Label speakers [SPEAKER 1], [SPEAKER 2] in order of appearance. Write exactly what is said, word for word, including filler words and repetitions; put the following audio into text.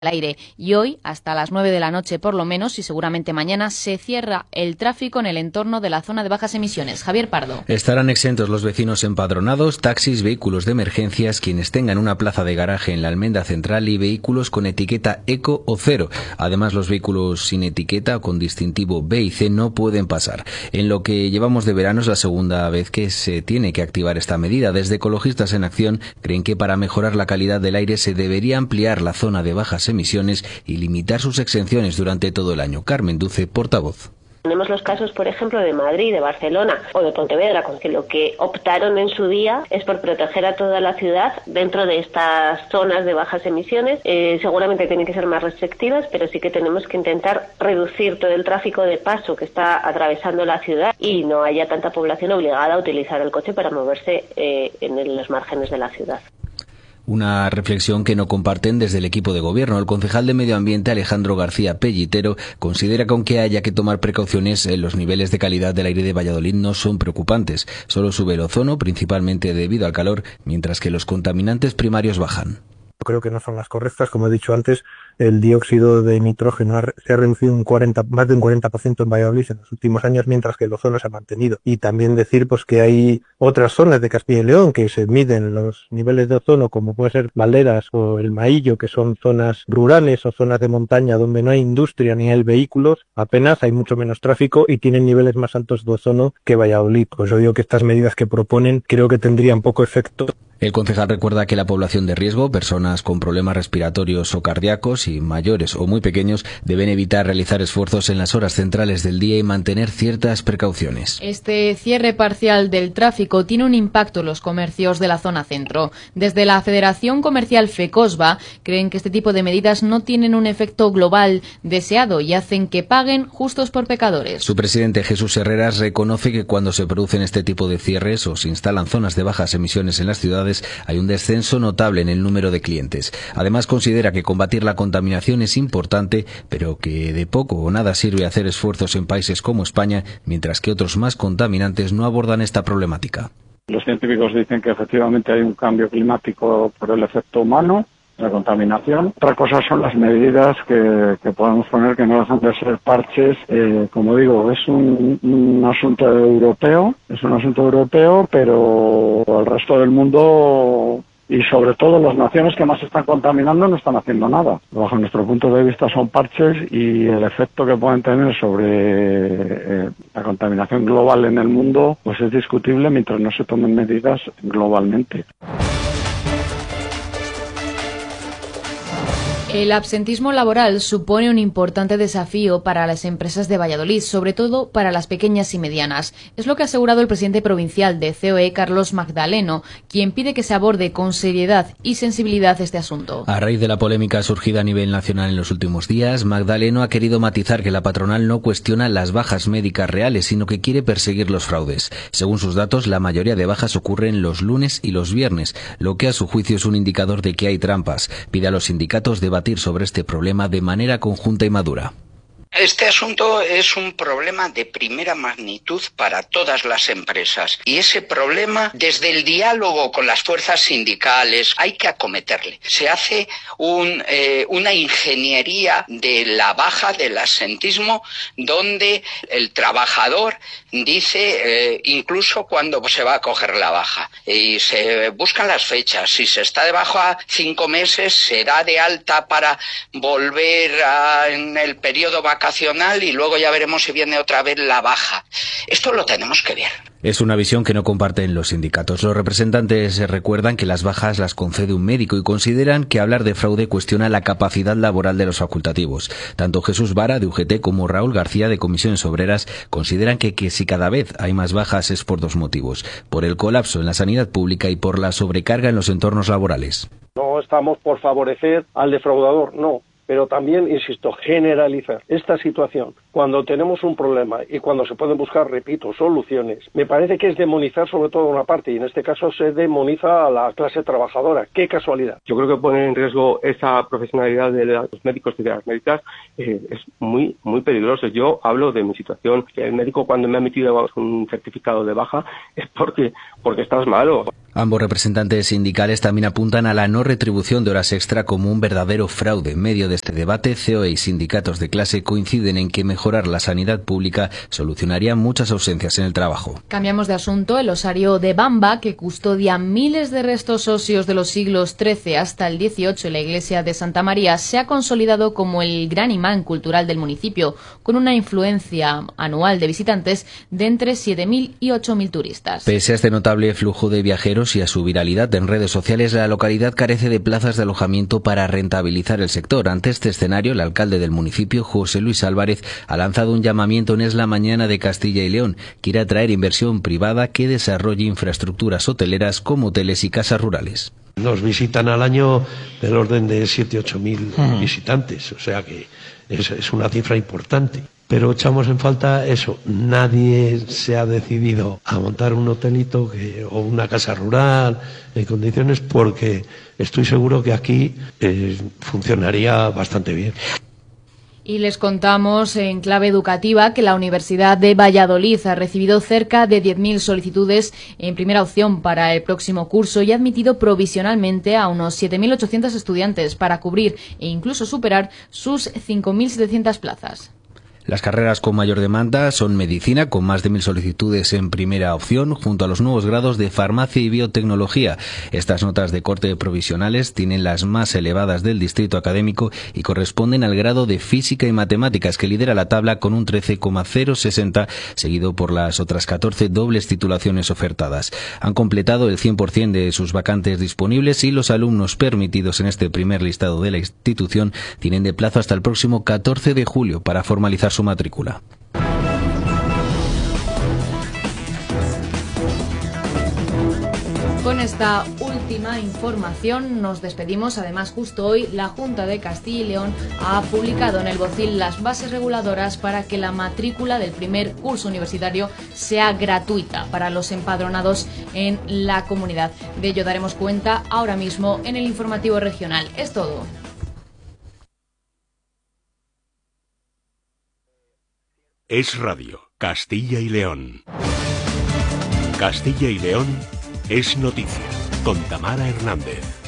[SPEAKER 1] al aire. Y hoy, hasta las nueve de la noche por lo menos, y seguramente mañana, se cierra el tráfico en el entorno de la zona de bajas emisiones. Javier Pardo.
[SPEAKER 2] Estarán exentos los vecinos empadronados, taxis, vehículos de emergencias, quienes tengan una plaza de garaje en la Almenda Central y vehículos con etiqueta eco o cero. Además, los vehículos sin etiqueta o con distintivo B y C no pueden pasar. En lo que llevamos de verano es la segunda vez que se tiene que activar esta medida. Desde Ecologistas en Acción creen que para mejorar la calidad del aire se debería ampliar la zona de bajas emisiones y limitar sus exenciones durante todo el año. Carmen Duce, portavoz.
[SPEAKER 3] Tenemos los casos, por ejemplo, de Madrid, de Barcelona o de Pontevedra, con que lo que optaron en su día es por proteger a toda la ciudad dentro de estas zonas de bajas emisiones. Eh, seguramente tienen que ser más restrictivas, pero sí que tenemos que intentar reducir todo el tráfico de paso que está atravesando la ciudad y no haya tanta población obligada a utilizar el coche para moverse eh, en los márgenes de la ciudad.
[SPEAKER 2] Una reflexión que no comparten desde el equipo de gobierno. El concejal de Medio Ambiente, Alejandro García Pellitero, considera que aunque haya que tomar precauciones, los niveles de calidad del aire de Valladolid no son preocupantes. Solo sube el ozono, principalmente debido al calor, mientras que los contaminantes primarios bajan.
[SPEAKER 4] Creo que no son las correctas. Como he dicho antes, el dióxido de nitrógeno ha, se ha reducido un cuarenta, más de un cuarenta por ciento en Valladolid en los últimos años, mientras que el ozono se ha mantenido. Y también decir pues que hay otras zonas de Castilla y León que se miden los niveles de ozono, como puede ser Valderas o el Maillo, que son zonas rurales o zonas de montaña donde no hay industria ni hay vehículos, apenas hay mucho menos tráfico y tienen niveles más altos de ozono que Valladolid. Pues yo digo que estas medidas que proponen creo que tendrían poco efecto.
[SPEAKER 2] El concejal recuerda que la población de riesgo, personas con problemas respiratorios o cardíacos y mayores o muy pequeños, deben evitar realizar esfuerzos en las horas centrales del día y mantener ciertas precauciones.
[SPEAKER 1] Este cierre parcial del tráfico tiene un impacto en los comercios de la zona centro. Desde la Federación Comercial FECOSBA creen que este tipo de medidas no tienen un efecto global deseado y hacen que paguen justos por pecadores.
[SPEAKER 2] Su presidente Jesús Herreras reconoce que cuando se producen este tipo de cierres o se instalan zonas de bajas emisiones en las ciudades, hay un descenso notable en el número de clientes. Además, considera que combatir la contaminación es importante, pero que de poco o nada sirve hacer esfuerzos en países como España, mientras que otros más contaminantes no abordan esta problemática.
[SPEAKER 5] Los científicos dicen que efectivamente hay un cambio climático por el efecto humano, la contaminación. Otra cosa son las medidas que, que podemos poner, que no dejan de ser parches. Eh, como digo, es un, un asunto europeo, es un asunto europeo, pero el resto del mundo y sobre todo las naciones que más están contaminando no están haciendo nada. Bajo nuestro punto de vista son parches y el efecto que pueden tener sobre eh, la contaminación global en el mundo pues es discutible mientras no se tomen medidas globalmente.
[SPEAKER 1] El absentismo laboral supone un importante desafío para las empresas de Valladolid, sobre todo para las pequeñas y medianas. Es lo que ha asegurado el presidente provincial de C O E, Carlos Magdaleno, quien pide que se aborde con seriedad y sensibilidad este asunto.
[SPEAKER 2] A raíz de la polémica surgida a nivel nacional en los últimos días, Magdaleno ha querido matizar que la patronal no cuestiona las bajas médicas reales, sino que quiere perseguir los fraudes. Según sus datos, la mayoría de bajas ocurren los lunes y los viernes, lo que a su juicio es un indicador de que hay trampas. Pide a los sindicatos debatir sobre este problema de manera conjunta y madura.
[SPEAKER 6] Este asunto es un problema de primera magnitud para todas las empresas y ese problema, desde el diálogo con las fuerzas sindicales, hay que acometerle. Se hace un, eh, una ingeniería de la baja, del absentismo, donde el trabajador dice eh, incluso cuándo se va a coger la baja y se buscan las fechas. Si se está de baja cinco meses, será de alta para volver a, en el periodo vacacional y luego ya veremos si viene otra vez la baja. Esto lo tenemos que ver.
[SPEAKER 2] Es una visión que no comparten los sindicatos. Los representantes recuerdan que las bajas las concede un médico y consideran que hablar de fraude cuestiona la capacidad laboral de los facultativos. Tanto Jesús Vara, de U G T, como Raúl García, de Comisiones Obreras, consideran que, que si cada vez hay más bajas es por dos motivos: por el colapso en la sanidad pública y por la sobrecarga en los entornos laborales.
[SPEAKER 7] No estamos por favorecer al defraudador, no. Pero también, insisto, generalizar esta situación cuando tenemos un problema y cuando se pueden buscar, repito, soluciones, me parece que es demonizar sobre todo una parte, y en este caso se demoniza a la clase trabajadora. ¡Qué casualidad!
[SPEAKER 8] Yo creo que poner en riesgo esa profesionalidad de los médicos y de las médicas eh, es muy, muy peligroso. Yo hablo de mi situación. El médico, cuando me ha emitido un certificado de baja, es porque, porque estás malo.
[SPEAKER 2] Ambos representantes sindicales también apuntan a la no retribución de horas extra como un verdadero fraude. En medio de este debate, C O E y sindicatos de clase coinciden en que mejorar la sanidad pública solucionaría muchas ausencias en el trabajo.
[SPEAKER 1] Cambiamos de asunto. El osario de Bamba, que custodia miles de restos óseos de los siglos trece hasta el dieciocho en la iglesia de Santa María, se ha consolidado como el gran imán cultural del municipio, con una influencia anual de visitantes de entre siete mil y ocho mil turistas.
[SPEAKER 2] Pese a este notable flujo de viajeros y a su viralidad en redes sociales, la localidad carece de plazas de alojamiento para rentabilizar el sector. Ante este escenario, el alcalde del municipio, José Luis Álvarez, ha lanzado un llamamiento en Es la Mañana de Castilla y León. Quiere atraer inversión privada que desarrolle infraestructuras hoteleras como hoteles y casas rurales.
[SPEAKER 9] Nos visitan al año del orden de siete u ocho mil uh-huh. visitantes, o sea que es, es una cifra importante. Pero echamos en falta eso. Nadie se ha decidido a montar un hotelito que, o una casa rural en condiciones, porque estoy seguro que aquí eh, funcionaría bastante bien.
[SPEAKER 1] Y les contamos en clave educativa que la Universidad de Valladolid ha recibido cerca de diez mil solicitudes en primera opción para el próximo curso y ha admitido provisionalmente a unos siete mil ochocientos estudiantes para cubrir e incluso superar sus cinco mil setecientas plazas.
[SPEAKER 2] Las carreras con mayor demanda son medicina, con más de mil solicitudes en primera opción, junto a los nuevos grados de farmacia y biotecnología. Estas notas de corte provisionales tienen las más elevadas del distrito académico y corresponden al grado de física y matemáticas, que lidera la tabla con un trece coma cero sesenta, seguido por las otras catorce dobles titulaciones ofertadas. Han completado el cien por ciento de sus vacantes disponibles y los alumnos permitidos en este primer listado de la institución tienen de plazo hasta el próximo catorce de julio para formalizar su matrícula.
[SPEAKER 1] Con esta última información nos despedimos. Además, justo hoy la Junta de Castilla y León ha publicado en el Bocil las bases reguladoras para que la matrícula del primer curso universitario sea gratuita para los empadronados en la comunidad. De ello daremos cuenta ahora mismo en el informativo regional. Es todo.
[SPEAKER 10] Es Radio, Castilla y León. Castilla y León es noticia, con Tamara Hernández.